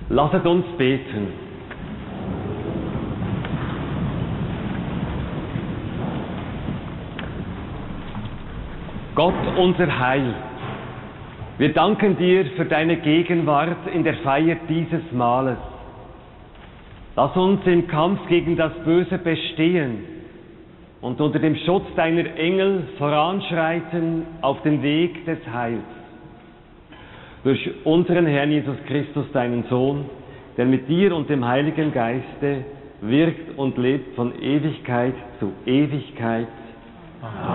Lasset uns beten. Gott, unser Heil, wir danken dir für deine Gegenwart in der Feier dieses Mahles. Lass uns im Kampf gegen das Böse bestehen und unter dem Schutz deiner Engel voranschreiten auf den Weg des Heils. Durch unseren Herrn Jesus Christus, deinen Sohn, der mit dir und dem Heiligen Geiste wirkt und lebt von Ewigkeit zu Ewigkeit. Amen.